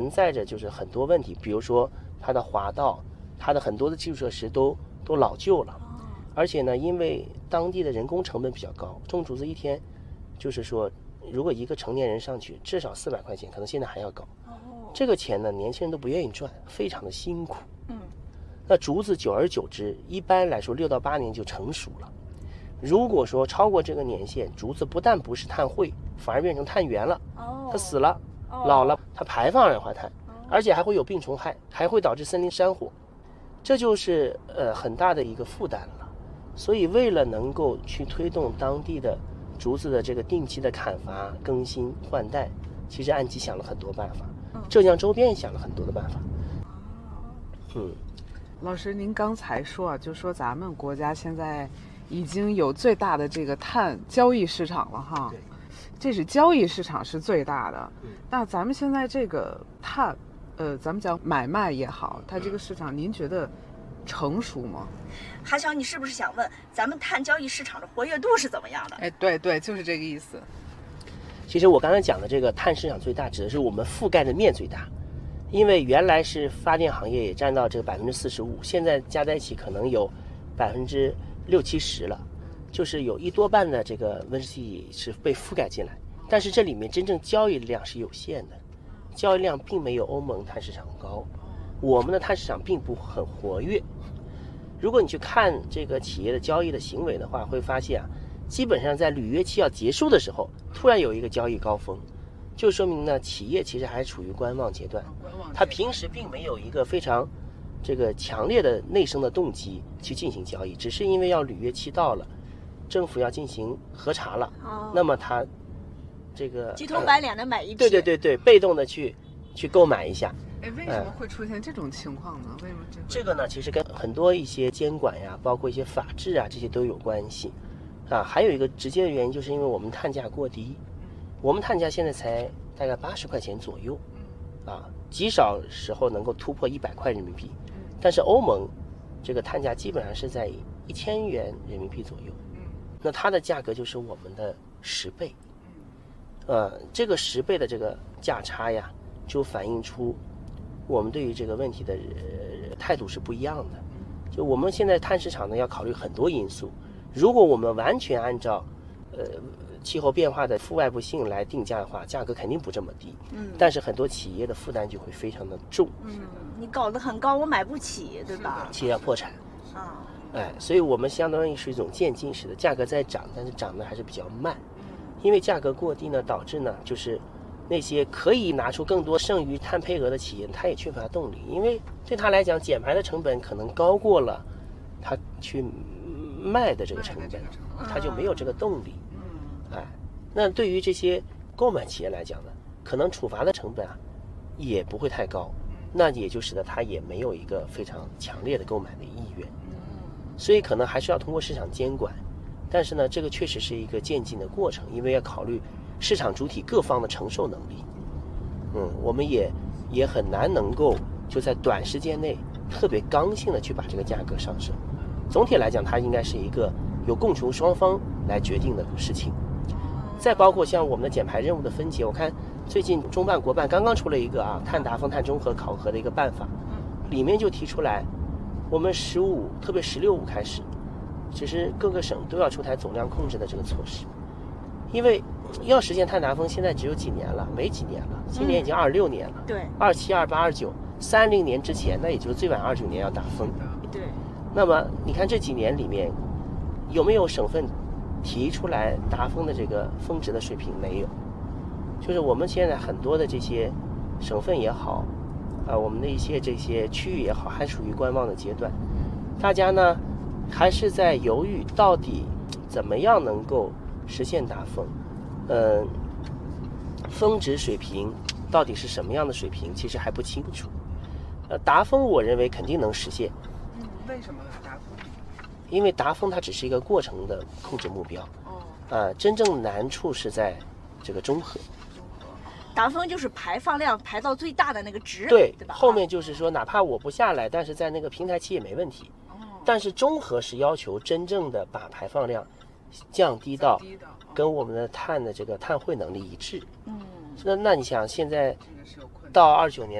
存在着就是很多问题，比如说它的滑道，它的很多的基础设施都老旧了，而且呢，因为当地的人工成本比较高，种竹子一天，就是说，如果一个成年人上去，至少400块钱，可能现在还要高。这个钱呢，年轻人都不愿意赚，非常的辛苦。那竹子久而久之，一般来说6到8年就成熟了。如果说超过这个年限，竹子不但不是碳汇，反而变成碳源了。它死了，老了，它排放二氧化碳，而且还会有病虫害，还会导致森林山火，这就是很大的一个负担了。所以为了能够去推动当地的竹子的这个定期的砍伐、更新换代，其实安吉想了很多办法，浙江周边也想了很多的办法。 老师，您刚才说就说咱们国家现在已经有最大的这个碳交易市场了哈。 对， 这是交易市场是最大的。那咱们现在这个碳，咱们讲买卖也好，它这个市场您觉得成熟吗？ 韩晓，你是不是想问咱们碳交易市场的活跃度是怎么样的？ 哎，对对，就是这个意思。 其实我刚才讲的这个碳市场最大，指的是我们覆盖的面最大。因为原来是发电行业也占到这个45%，现在加在一起可能有60%、70%了，就是有1多半的这个温室气体是被覆盖进来。但是这里面真正交易量是有限的，交易量并没有欧盟碳市场高，我们的碳市场并不很活跃。如果你去看这个企业的交易的行为的话，会发现基本上在履约期要结束的时候，突然有一个交易高峰。就说明呢，企业其实还处于观望阶段，它平时并没有一个非常这个强烈的内生的动机去进行交易，只是因为要履约期到了，政府要进行核查了，那么它这个鸡头白脸的买一批， 对，被动的去购买一下。 为什么会出现这种情况呢？为什么这个呢？其实跟很多一些监管呀，包括一些法制啊，这些都有关系还有一个直接的原因，就是因为我们碳价过低。我们碳价现在才大概80块钱左右，极少时候能够突破100块人民币，但是欧盟这个碳价基本上是在1000元人民币左右，那它的价格就是我们的10倍，这个10倍的这个价差呀，就反映出我们对于这个问题的态度是不一样的。就我们现在碳市场呢，要考虑很多因素，如果我们完全按照气候变化的负外部性来定价的话，价格肯定不这么低。但是很多企业的负担就会非常的重。 你搞得很高，我买不起，对吧？ 企业要破产。所以我们相当于是一种渐进式的，价格在涨，但是涨得还是比较慢。因为价格过低呢，导致呢就是那些可以拿出更多剩余碳配额的企业，它也缺乏动力，因为对他来讲，减排的成本可能高过了他去卖的这个成本，他就没有这个动力。那对于这些购买企业来讲呢，可能处罚的成本也不会太高，那也就使得他也没有一个非常强烈的购买的意愿，所以可能还是要通过市场监管，但是呢，这个确实是一个渐进的过程，因为要考虑市场主体各方的承受能力。我们也很难能够就在短时间内特别刚性的去把这个价格上升。总体来讲，它应该是一个由供求双方来决定的事情。再包括像我们的减排任务的分解，我看最近中办国办刚刚出了一个碳达峰、碳中和考核的一个办法，里面就提出来，我们15，特别16五开始，其实各个省都要出台总量控制的这个措施，因为要实现碳达峰，现在只有几年了，没几年了，今年已经26年了， 对 ，27、28、29，30年之前，那也就是最晚29年要达峰， 对。 那么你看这几年里面，有没有省份提出来达峰的这个峰值的水平？没有，就是我们现在很多的这些省份也好，我们的一些这些区域也好，还处于观望的阶段。大家呢还是在犹豫到底怎么样能够实现达峰。峰值水平到底是什么样的水平，其实还不清楚。达峰我认为肯定能实现。 为什么达峰？ 因为达峰它只是一个过程的控制目标，真正难处是在这个中和。 达峰就是排放量排到最大的那个值， 对吧？ 后面就是说，哪怕我不下来，但是在那个平台期也没问题。但是中和是要求真正的把排放量降低到跟我们的碳的这个碳汇能力一致。那你想，现在到29年